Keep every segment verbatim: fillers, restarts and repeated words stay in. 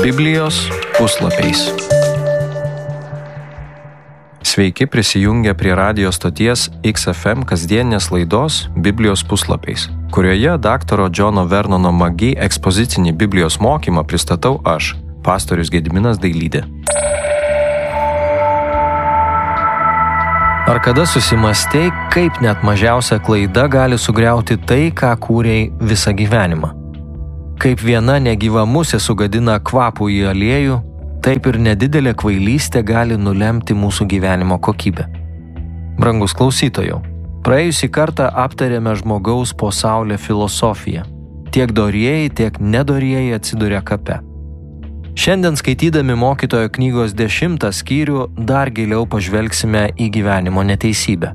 Biblijos puslapiais. Sveiki prisijungę prie radio stoties X F M kasdienės laidos Biblijos puslapiais, kurioje daktaro Džono Vernono Magi ekspozicinį Biblijos mokymą pristatau aš, pastorius Gediminas Dailydė. Ar kada susimastei, kaip net mažiausia klaida gali sugriauti tai, ką kūrei visą gyvenimą? Kaip viena negyva musė sugadina kvapų į aliejų, taip ir nedidelė kvailystė gali nulemti mūsų gyvenimo kokybę. Brangus klausytojau, praėjusį kartą aptarėme žmogaus po saulę filosofiją. Tiek dorieji, tiek nedorieji atsiduria kape. Šiandien skaitydami mokytojo knygos dešimtą skyrių dar giliau pažvelgsime į gyvenimo neteisybę.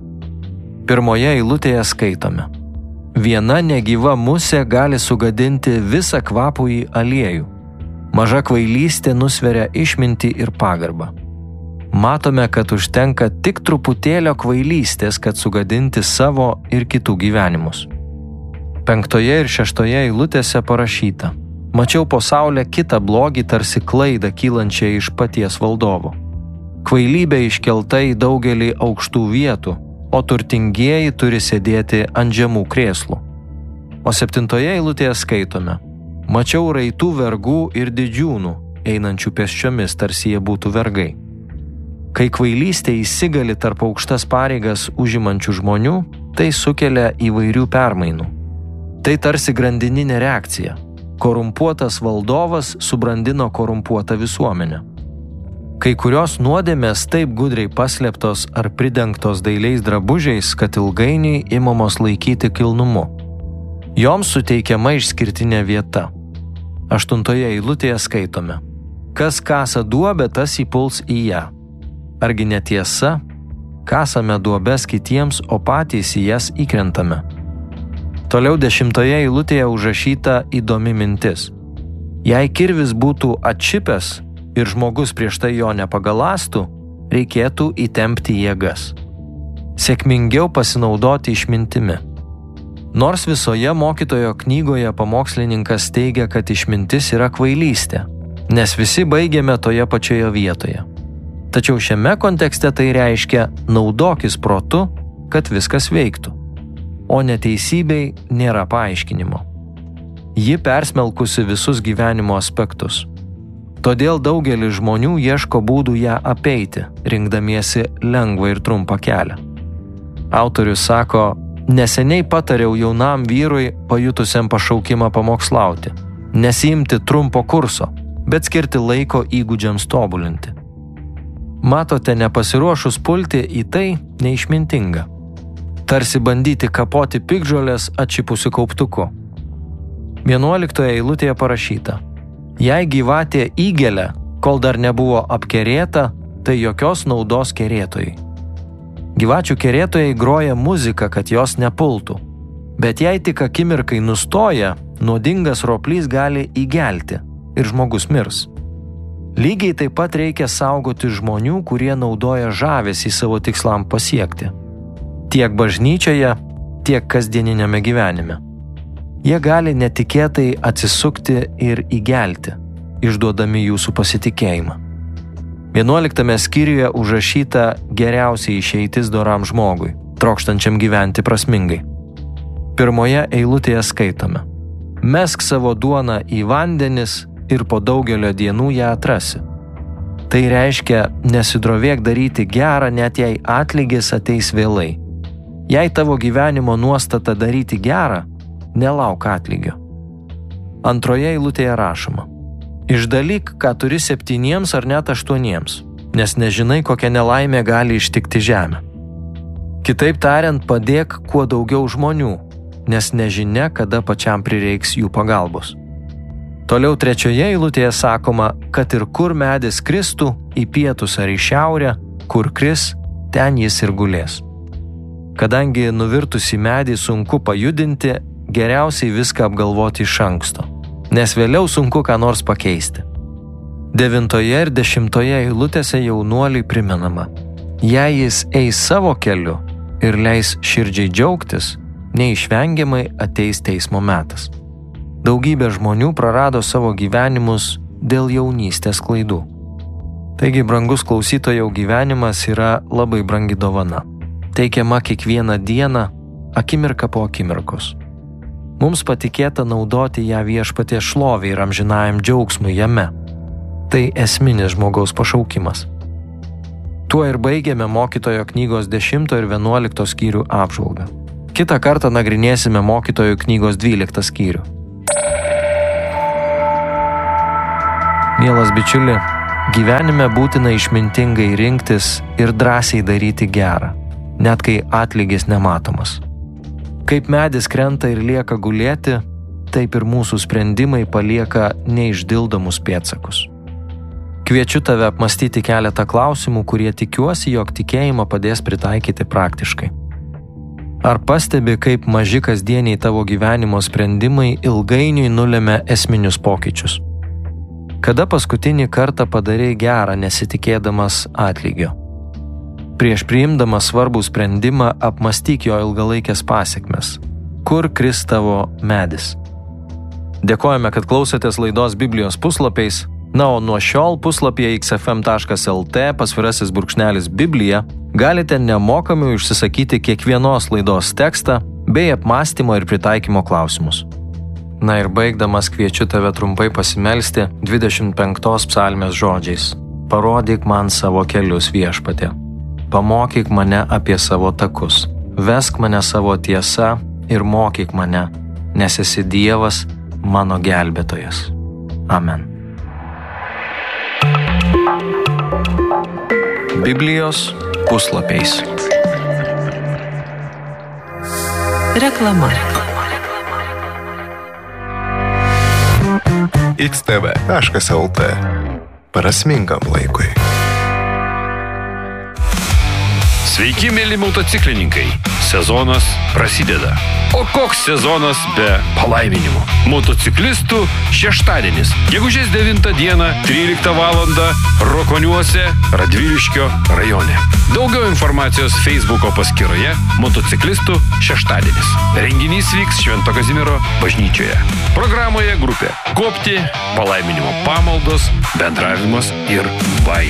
Pirmoje eilutėje skaitome: Viena negyva musė gali sugadinti visą kvapųjį aliejų. Maža kvailystė nusveria išmintį ir pagarbą. Matome, kad užtenka tik truputėlio kvailystės, kad sugadinti savo ir kitų gyvenimus. Penktoje ir šeštoje eilutėse parašyta: Mačiau po saulę kitą blogį tarsi klaidą kylančią iš paties valdovo. Kvailybė iškelta į daugelį aukštų vietų, o turtingieji turi sėdėti ant žemų krėslų. O septintoje eilutėje skaitome: Mačiau raitų vergų ir didžiūnų, einančių pėsčiomis, tarsi jie būtų vergai. Kai kvailystė įsigali tarp aukštas pareigas užimančių žmonių, tai sukelia įvairių permainų. Tai tarsi grandininė reakcija. Korumpuotas valdovas subrandino korumpuotą visuomenę. Kai kurios nuodėmės taip gudriai paslėptos ar pridengtos dailiais drabužiais, kad ilgainiui imamos laikyti kilnumu. Joms suteikiama išskirtinė vieta. Aštuntoje eilutėje skaitome: Kas kasa duobę, tas įpuls į ją. Argi netiesa? Kasame duobes kitiems, o patys į jas įkrentame. Toliau dešimtoje eilutėje užrašyta įdomi mintis. Jei kirvis būtų atšipęs ir žmogus prieš tai jo nepagalastų, reikėtų įtempti jėgas. Sėkmingiau pasinaudoti išmintimi. Nors visoje mokytojo knygoje pamokslininkas teigia, kad išmintis yra kvailystė, nes visi baigėme toje pačioje vietoje. Tačiau šiame kontekste tai reiškia naudokis protu, kad viskas veiktų. O neteisybei nėra paaiškinimo. Ji persmelkusi visus gyvenimo aspektus. Todėl daugelis žmonių ieško būdų ją apeiti, rinkdamiesi lengvą ir trumpą kelią. Autorius sako: Neseniai patariau jaunam vyrui, pajutusiam pašaukimą pamokslauti, nesiimti trumpo kurso, bet skirti laiko įgūdžiams tobulinti. Matote, nepasiruošus pulti į tai neišmintinga. Tarsi bandyti kapoti piktžolės atšipusiu kauptuku. Vienuoliktoje eilutėje parašyta: Jei gyvatė įgelia, kol dar nebuvo apkerėta, tai jokios naudos kerėtojai. Gyvačių kerėtojai groja muziką, kad jos nepultų. Bet jei tik akimirkai nustoja, nuodingas roplys gali įgelti ir žmogus mirs. Lygiai taip pat reikia saugoti žmonių, kurie naudoja žavesį savo tikslam pasiekti. Tiek bažnyčioje, tiek kasdieninėme gyvenime. Jie gali netikėtai atsisukti ir įgelti, išduodami jūsų pasitikėjimą. Vienuoliktame skyriuje užrašyta geriausiai išeitis doram žmogui, trokštančiam gyventi prasmingai. Pirmoje eilutėje skaitome: Mesk savo duoną į vandenis ir po daugelio dienų ją atrasi. Tai reiškia, nesidrovėk daryti gerą, net jei atlygis ateis vėlai. Jei tavo gyvenimo nuostata daryti gerą, nelauk atlygio. Antroje eilutėje rašoma: Išdalyk, ką turi septyniems ar net aštuoniems, nes nežinai, kokia nelaimė gali ištikti žemę. Kitaip tariant, padėk kuo daugiau žmonių, nes nežinia, kada pačiam prireiks jų pagalbos. Toliau trečioje eilutėje sakoma, kad ir kur medis kristų, į pietus ar į šiaurę, kur kris, ten jis ir gulės. Kadangi nuvirtusį medį sunku pajudinti, geriausiai viską apgalvoti iš anksto, nes vėliau sunku ką nors pakeisti. Devintoje ir dešimtoje eilutėse jaunuoliui primenama: Jei jis eis savo keliu ir leis širdžiai džiaugtis, neišvengiamai ateis teismo metas. Daugybė žmonių prarado savo gyvenimus dėl jaunystės klaidų. Taigi, brangus klausytojau, gyvenimas yra labai brangi dovana, teikiama kiekvieną dieną, akimirką po akimirkos. Mums patikėta naudoti ją Viešpaties šlovei ir amžinajam džiaugsmui jame. Tai esminis žmogaus pašaukimas. Tuo ir baigėme mokytojo knygos dešimto ir vienuolikto skyrių apžvalgą. Kitą kartą nagrinėsime mokytojo knygos dvyliktą skyrių. Mielas bičiuli, gyvenime būtina išmintingai rinktis ir drąsiai daryti gerą, net kai atlygis nematomas. Kaip medis krenta ir lieka gulėti, taip ir mūsų sprendimai palieka neišdildomus pėdsakus. Kviečiu tave apmąstyti keletą klausimų, kurie tikiuosi, jog tikėjimą padės pritaikyti praktiškai. Ar pastebi, kaip maži kasdieniai tavo gyvenimo sprendimai ilgainiui nulemia esminius pokyčius? Kada paskutinį kartą padarei gerą, nesitikėdamas atlygio? Prieš priimdamas svarbų sprendimą apmąstyk jo ilgalaikės pasekmes. Kur kris tavo medis? Dėkojame, kad klausotės laidos Biblijos puslapiais. Na, o nuo šiol puslapyje x f m taškas l t pasvirasis brūkšnelis Biblija galite nemokamai užsisakyti kiekvienos laidos tekstą bei apmąstymo ir pritaikymo klausimus. Na ir baigdamas kviečiu tave trumpai pasimelsti dvidešimt penktos psalmės žodžiais. Parodyk man savo kelius, Viešpatie. Pamokyk mane apie savo takus. Vesk mane savo tiesa ir mokyk mane, nes esi Dievas, mano gelbėtojas. Amen. Biblijos puslapiais. Reklama. x t v taškas l t. Prasmingam laikui. Sveiki, mėly motociklininkai. Sezonas prasideda. O koks sezonas be palaiminimų? Motociklistų šeštadienis. Gegužės devintą dieną, tryliktą valandą, Rokoniuose, Radviliškio rajone. Daugiau informacijos Facebooko paskyroje Motociklistų šeštadienis. Renginys vyks Švento Kazimiero bažnyčioje. Programoje grupė Kopti, palaiminimo pamaldos, bendravimas ir bai.